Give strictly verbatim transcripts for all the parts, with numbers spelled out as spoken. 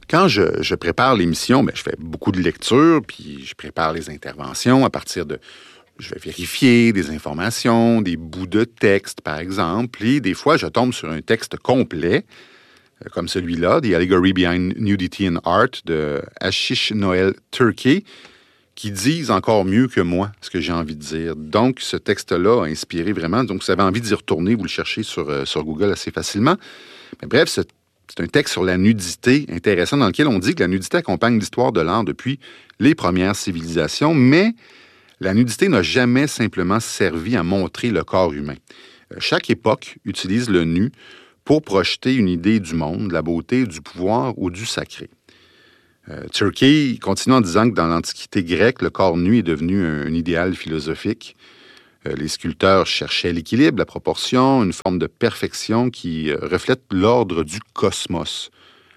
Quand je, je prépare l'émission, bien, je fais beaucoup de lectures, puis je prépare les interventions à partir de... Je vais vérifier des informations, des bouts de texte, par exemple, et des fois, je tombe sur un texte complet, euh, comme celui-là, The Allegory Behind Nudity in Art, de Ashish Noel Turkey, qui disent encore mieux que moi ce que j'ai envie de dire. Donc, ce texte-là a inspiré vraiment. Donc, vous avez envie d'y retourner, vous le cherchez sur, euh, sur Google assez facilement. Mais bref, ce C'est un texte sur la nudité intéressant dans lequel on dit que la nudité accompagne l'histoire de l'art depuis les premières civilisations, mais la nudité n'a jamais simplement servi à montrer le corps humain. Chaque époque utilise le nu pour projeter une idée du monde, de la beauté, du pouvoir ou du sacré. Euh, Turkey continue en disant que dans l'Antiquité grecque, le corps nu est devenu un, un idéal philosophique. Euh, les sculpteurs cherchaient l'équilibre, la proportion, une forme de perfection qui euh, reflète l'ordre du cosmos.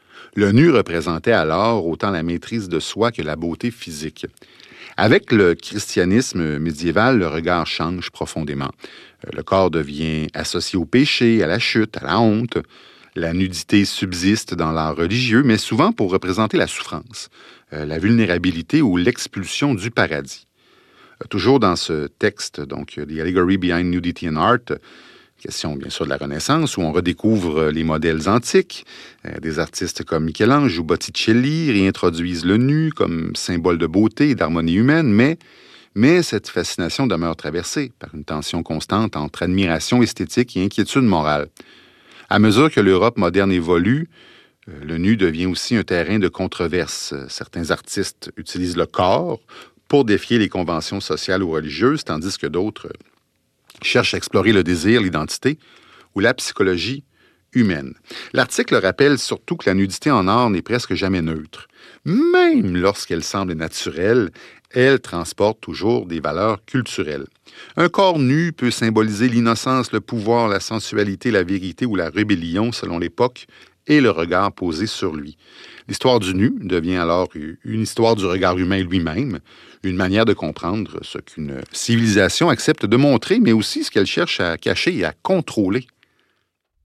Le nu représentait alors autant la maîtrise de soi que la beauté physique. Avec le christianisme médiéval, le regard change profondément. Euh, le corps devient associé au péché, à la chute, à la honte. La nudité subsiste dans l'art religieux, mais souvent pour représenter la souffrance, euh, la vulnérabilité ou l'expulsion du paradis. Euh, toujours dans ce texte, donc The Allegory Behind Nudity in Art, question bien sûr de la Renaissance, où on redécouvre les modèles antiques. Euh, des artistes comme Michel-Ange ou Botticelli réintroduisent le nu comme symbole de beauté et d'harmonie humaine, mais, mais cette fascination demeure traversée par une tension constante entre admiration esthétique et inquiétude morale. À mesure que l'Europe moderne évolue, euh, le nu devient aussi un terrain de controverse. Certains artistes utilisent le corps pour défier les conventions sociales ou religieuses, tandis que d'autres euh, cherchent à explorer le désir, l'identité ou la psychologie humaine. L'article rappelle surtout que la nudité en art n'est presque jamais neutre. Même lorsqu'elle semble naturelle, elle transporte toujours des valeurs culturelles. Un corps nu peut symboliser l'innocence, le pouvoir, la sensualité, la vérité ou la rébellion selon l'époque et le regard posé sur lui. L'histoire du nu devient alors une histoire du regard humain lui-même, une manière de comprendre ce qu'une civilisation accepte de montrer, mais aussi ce qu'elle cherche à cacher et à contrôler.